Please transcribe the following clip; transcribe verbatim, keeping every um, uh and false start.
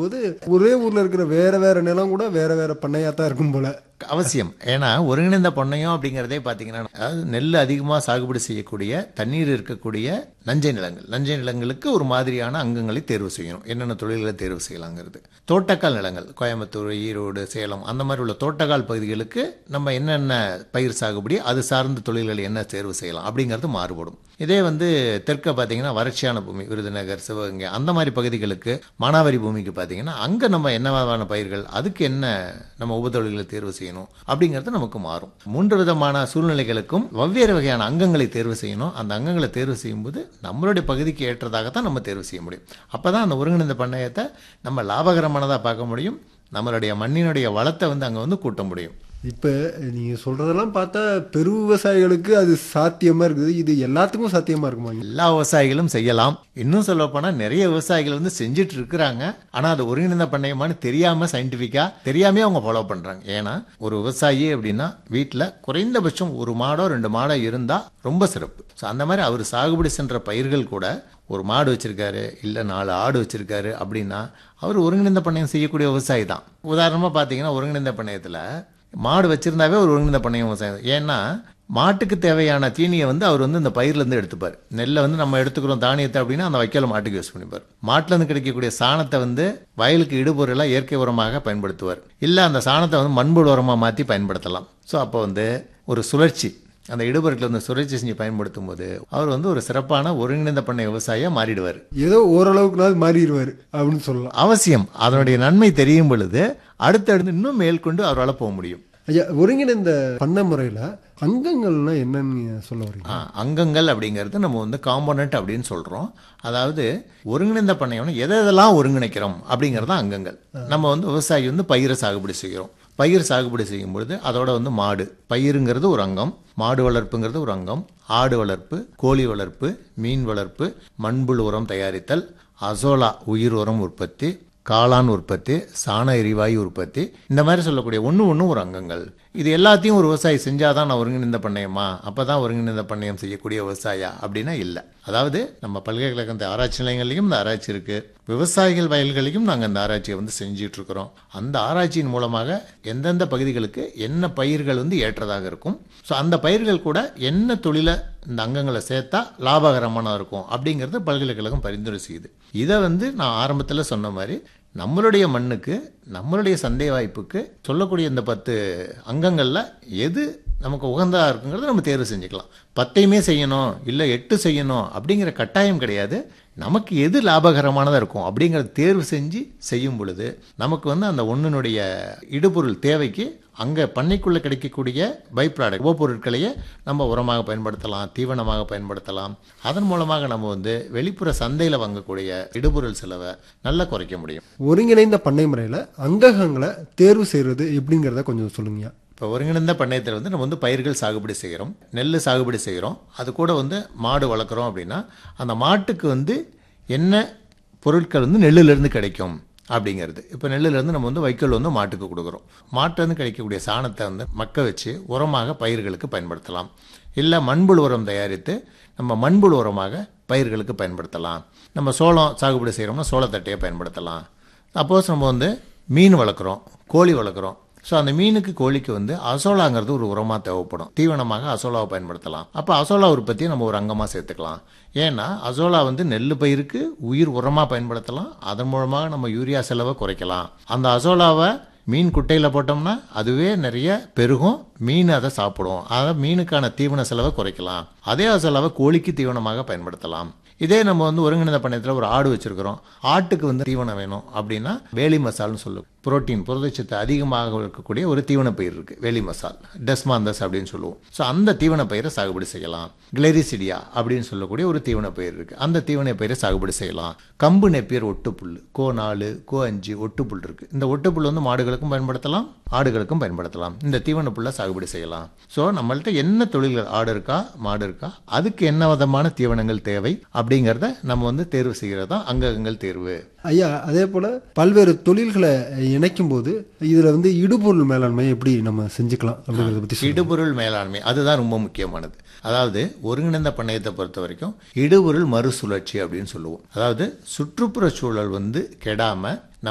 போது ஒரே ஊர்ல இருக்கிற வேற வேற நிலம் கூட வேற வேற பண்ணையா தான் இருக்கும் போல. அவசியம். ஏன்னா ஒருங்கிணைந்த பண்ணையம் அப்படிங்கிறதே பார்த்தீங்கன்னா, அதாவது நெல் அதிகமாக சாகுபடி செய்யக்கூடிய தண்ணீர் இருக்கக்கூடிய நஞ்சை நிலங்கள் நஞ்சை நிலங்களுக்கு ஒரு மாதிரியான அங்கங்களை தேர்வு செய்யணும். என்னென்ன தொழில்களை தேர்வு செய்யலாங்கிறது. தோட்டக்கால் நிலங்கள் கோயம்புத்தூர், ஈரோடு, சேலம் அந்த மாதிரி உள்ள தோட்டக்கால் பகுதிகளுக்கு நம்ம என்னென்ன பயிர் சாகுபடி அது சார்ந்த தொழில்களை என்ன தேர்வு செய்யலாம் அப்படிங்கிறது மாறுபடும். இதே வந்து தெற்க பார்த்தீங்கன்னா வறட்சியான பூமி விருதுநகர், சிவகங்கை அந்த மாதிரி பகுதிகளுக்கு, மானாவாரி பூமிக்கு பார்த்தீங்கன்னா அங்கே நம்ம என்னவான பயிர்கள் அதுக்கு என்ன நம்ம உபதொழில்களை தேர்வு செய்யணும் அப்படிங்கிறது நமக்கு மாறும். மூன்று விதமான சூழ்நிலைகளுக்கும் வெவ்வேறு வகையான அங்கங்களை தேர்வு செய்யணும். அந்த அங்கங்களை தேர்வு செய்யும்போது நம்மளுடைய பகுதிக்கு ஏற்றதாகத்தான் நம்ம தேர்வு செய்ய முடியும். அப்பதான் அந்த ஒருங்கிணைந்த பண்ணையத்தை நம்ம லாபகரமானதாக பார்க்க முடியும். நம்மளுடைய மண்ணினுடைய வளத்தை வந்து அங்கே வந்து கூட்ட முடியும். இப்போ நீங்கள் சொல்கிறதெல்லாம் பார்த்தா பெரு விவசாயிகளுக்கு அது சாத்தியமாக இருக்குது. இது எல்லாத்துக்கும் சாத்தியமாக இருக்குமா? எல்லா விவசாயிகளும் செய்யலாம். இன்னும் சொல்ல போனால் நிறைய விவசாயிகள் வந்து செஞ்சுட்டு இருக்கிறாங்க. ஆனால் அது ஒருங்கிணைந்த பண்ணையமானு தெரியாமல் சயின்டிஃபிக்காக தெரியாமே அவங்க ஃபாலோ பண்ணுறாங்க. ஏன்னா ஒரு விவசாயி அப்படின்னா வீட்டில் குறைந்தபட்சம் ஒரு மாடோ ரெண்டு மாடோ இருந்தால் ரொம்ப சிறப்பு. ஸோ அந்த மாதிரி அவர் சாகுபடி சென்ற பயிர்கள் கூட ஒரு மாடு வச்சிருக்காரு இல்லை நாலு ஆடு வச்சிருக்காரு அப்படின்னா அவர் ஒருங்கிணைந்த பண்ணையம் செய்யக்கூடிய விவசாயி தான். உதாரணமாக பார்த்தீங்கன்னா ஒருங்கிணைந்த பண்ணையத்தில் மாடு வச்சிருந்தாவே ஒரு ஒருங்கிணைந்த பண்ணையம் விவசாயம். ஏன்னா மாட்டுக்கு தேவையான தீனியை வந்து அவர் வந்து இந்த பயிர்லேருந்து எடுத்துப்பார். நெல்லை வந்து நம்ம எடுத்துக்கிறோம் தானியத்தை அப்படின்னா அந்த வைக்கோல மாட்டுக்கு யூஸ் பண்ணிப்பார். மாட்டிலேருந்து கிடைக்கக்கூடிய சாணத்தை வந்து வயலுக்கு இடுபொருளாக இயற்கை உரமாக பயன்படுத்துவார். இல்லை அந்த சாணத்தை வந்து மண்புழு உரமாக மாற்றி பயன்படுத்தலாம். ஸோ அப்போ வந்து ஒரு சுழற்சி, அந்த இடுபொருட்களை வந்து சுழற்சி செஞ்சு பயன்படுத்தும் போது அவர் வந்து ஒரு சிறப்பான ஒருங்கிணைந்த பண்ணை விவசாயியா மாறிடுவார். ஏதோ ஓரளவுக்கு மாறிடுவார் அப்படின்னு சொல்லலாம். அவசியம். அதனுடைய நன்மை தெரியும் பொழுது அடுத்தடுத்து இன்னும் மேற்கொண்டு அவரால் போக முடியும். ஐயா, ஒருங்கிணைந்த பண்ணை முறையில் அங்கங்கள்னா என்னன்னு சொல்ல வரீங்க? அங்கங்கள் அப்படிங்கிறது நம்ம வந்து காம்போனன்ட் அப்படின்னு சொல்றோம். அதாவது ஒருங்கிணைந்த பண்ணையம் எதை எதெல்லாம் ஒருங்கிணைக்கிறோம் அப்படிங்கிறது அங்கங்கள். நம்ம வந்து விவசாயி வந்து பயிரை சாகுபடி செய்கிறோம். பயிர் சாகுபடி செய்யும் பொழுது அதோட வந்து மாடு பயிருங்கிறது ஒரு அங்கம், மாடு வளர்ப்புங்கிறது ஒரு அங்கம், ஆடு வளர்ப்பு, கோழி வளர்ப்பு, மீன் வளர்ப்பு, மண்புழு உரம் தயாரித்தல், அசோலா உயிர் உரம் உற்பத்தி, காளான் உற்பத்தி, சாண எரிவாயு உற்பத்தி, இந்த மாதிரி சொல்லக்கூடிய ஒன்று ஒன்று ஒரு அங்கங்கள். இது எல்லாத்தையும் ஒரு விவசாயி செஞ்சாதான் நான் ஒருங்கிணைந்த பண்ணையமா, அப்பதான் ஒருங்கிணைந்த பண்ணையம் செய்யக்கூடிய விவசாயியா அப்படின்னா இல்லை. அதாவது நம்ம பல்கலைக்கழக ஆராய்ச்சி நிலையங்களையும் இந்த ஆராய்ச்சி இருக்கு, விவசாயிகள் வயல்களையும் நாங்கள் இந்த ஆராய்ச்சியை வந்து செஞ்சுட்டு இருக்கிறோம். அந்த ஆராய்ச்சியின் மூலமாக எந்தெந்த பகுதிகளுக்கு என்ன பயிர்கள் வந்து ஏற்றதாக இருக்கும், ஸோ அந்த பயிர்கள் கூட என்ன தொழிலை இந்த அங்கங்களை சேர்த்தா லாபகரமான இருக்கும் அப்படிங்கிறது பல்கலைக்கழகம் பரிந்துரை செய்யுது. இதை வந்து நான் ஆரம்பத்தில் சொன்ன மாதிரி நம்மளுடைய மண்ணுக்கு நம்மளுடைய சந்தை வாய்ப்புக்கு சொல்லக்கூடிய இந்த பத்து அங்கங்களில் எது நமக்கு உகந்ததாக இருக்குங்கிறத நம்ம தேர்வு செஞ்சுக்கலாம். பத்தையுமே செய்யணும் இல்லை எட்டு செய்யணும் அப்படிங்கிற கட்டாயம் கிடையாது. நமக்கு எது லாபகரமானதாக இருக்கும் அப்படிங்கிறத தேர்வு செஞ்சு செய்யும் பொழுது நமக்கு வந்து அந்த ஒன்றினுடைய இடுபொருள் தேவைக்கு அங்கே பண்ணைக்குள்ளே கிடைக்கக்கூடிய பை ப்ராடக்ட் உபப்பொருட்களையே நம்ம உரமாக பயன்படுத்தலாம், தீவனமாக பயன்படுத்தலாம். அதன் மூலமாக நம்ம வந்து வெளிப்புற சந்தையில் வாங்கக்கூடிய இடுபொருள் செலவை நல்லா குறைக்க முடியும். ஒருங்கிணைந்த பண்ணை முறையில் அங்கங்களை தேர்வு செய்கிறது எப்படிங்கிறத கொஞ்சம் சொல்லுங்க. இப்போ ஒருங்கிணைந்த பண்ணையத்தில் வந்து நம்ம வந்து பயிர்கள் சாகுபடி செய்கிறோம், நெல் சாகுபடி செய்கிறோம், அது கூட வந்து மாடு வளர்க்குறோம் அப்படின்னா அந்த மாட்டுக்கு வந்து என்ன பொருட்கள் வந்து நெல்லிலிருந்து கிடைக்கும் அப்படிங்கிறது. இப்போ நெல்லிலேருந்து நம்ம வந்து வைக்கோல் வந்து மாட்டுக்கு கொடுக்குறோம். மாட்டிலேருந்து கிடைக்கக்கூடிய சாணத்தை வந்து மக்க வச்சு உரமாக பயிர்களுக்கு பயன்படுத்தலாம். இல்லை மண்புழு உரம் தயாரித்து நம்ம மண்புழு உரமாக பயிர்களுக்கு பயன்படுத்தலாம். நம்ம சோளம் சாகுபடி செய்கிறோம்னா சோளத்தட்டையை பயன்படுத்தலாம். சப்போஸ் நம்ம வந்து மீன் வளர்க்குறோம், கோழி வளர்க்குறோம், ஸோ அந்த மீனுக்கு கோழிக்கு வந்து அசோலாங்கிறது ஒரு உரமாக தேவைப்படும். தீவனமாக அசோலாவை பயன்படுத்தலாம். அப்போ அசோலா உற்பத்தியை நம்ம ஒரு அங்கமாக சேர்த்துக்கலாம். ஏன்னா அசோலா வந்து நெல் பயிருக்கு உயிர் உரமாக பயன்படுத்தலாம். அதன் மூலமாக நம்ம யூரியா செலவை குறைக்கலாம். அந்த அசோலாவை மீன் குட்டையில் போட்டோம்னா அதுவே நிறைய பெருகும், மீன் அதை சாப்பிடும். அதை மீனுக்கான தீவன செலவை குறைக்கலாம். அதே அசோலாவை கோழிக்கு தீவனமாக பயன்படுத்தலாம். இதே நம்ம வந்து ஒருங்கிணைந்த பண்ணையத்தில் ஒரு ஆடு வச்சிருக்கிறோம், ஆட்டுக்கு வந்து தீவனம் வேணும் அப்படின்னா வேலி மசால்னு சொல்லுவோம். புரோட்டீன் புரதச்சத்து அதிகமாக இருக்கக்கூடிய ஒரு தீவன பயிர் இருக்கு, வேலி மசால், டெஸ்மாந்தஸ் அப்படின்னு சொல்லுவோம். ஸோ அந்த தீவன பயிரை சாகுபடி செய்யலாம். கிளரிசிடியா அப்படின்னு சொல்லக்கூடிய ஒரு தீவன பயிர் இருக்கு, அந்த தீவன பயிரை சாகுபடி செய்யலாம். கம்பு நெப்பியர் ஒட்டுப்புல், கோ நாலு கோ அஞ்சு ஒட்டுப்புல் இருக்கு. இந்த ஒட்டுப்புல் வந்து மாடுகளுக்கும் பயன்படுத்தலாம், ஆடுகளுக்கும் பயன்படுத்தலாம். இந்த தீவன புல்லை சாகுபடி செய்யலாம். ஸோ நம்மள்ட்ட என்ன தொழில்கள், ஆடு இருக்கா மாடு இருக்கா, அதுக்கு என்ன விதமான தீவனங்கள் தேவை அப்படிங்கிறத நம்ம வந்து தேர்வு செய்கிறதா அங்கங்கள் தேர்வு. ஐயா, அதே போல பல்வேறு தொழில்களை இணைக்கும் போது இதுல வந்து இடுபொருள் மேலாண்மை எப்படி நம்ம செஞ்சுக்கலாம் அப்படிங்கறத பத்தி. இடுபொருள் மேலாண்மை அதுதான் ரொம்ப முக்கியமானது. அதாவது ஒருங்கிணைந்த பண்ணையத்தை பொறுத்த வரைக்கும் இடுபொருள் மறுசுழற்சி அப்படின்னு சொல்லுவோம். அதாவது சுற்றுப்புற சூழல் வந்து கெடாம